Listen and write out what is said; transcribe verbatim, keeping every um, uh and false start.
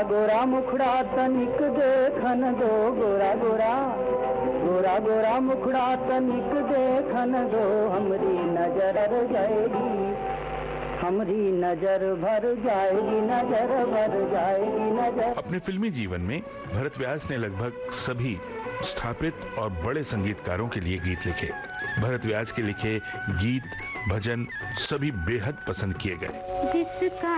गोरा मुखड़ा तनिक देखन दो, गोरा गोरा गोरा गोरा मुखड़ा तनिक देखन दो, हमरी नजर भर जाएगी, हमरी नजर भर जाएगी, नजर भर जाएगी नजर। अपने फिल्मी जीवन में भरत व्यास ने लगभग सभी स्थापित और बड़े संगीतकारों के लिए गीत लिखे। भरत व्यास के लिखे गीत भजन सभी बेहद पसंद किए गए। जिसका